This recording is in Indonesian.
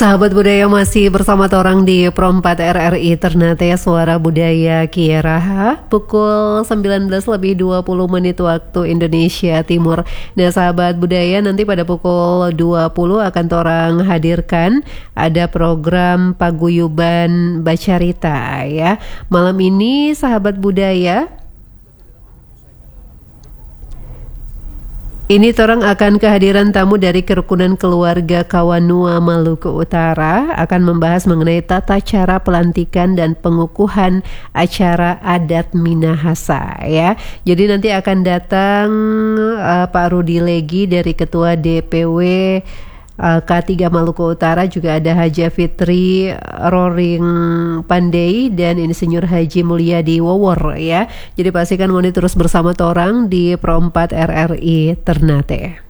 Sahabat budaya masih bersama orang di Pro 4 RRI Ternate Suara Budaya Kieraha pukul 19:20 waktu Indonesia Timur. Nah sahabat budaya, nanti pada pukul 20 akan torang hadirkan ada program Paguyuban Bacarita ya. Malam ini sahabat budaya, ini torang akan kehadiran tamu dari kerukunan keluarga Kawanua Maluku Utara, akan membahas mengenai tata cara pelantikan dan pengukuhan acara adat Minahasa ya. Jadi nanti akan datang Pak Rudi Legi dari Ketua DPW K3 Maluku Utara, juga ada Haja Fitri Roring Pandey dan Insinyur Haji Mulyadi Wowor ya. Jadi pastikan mau terus bersama torang di Pro 4 RRI Ternate.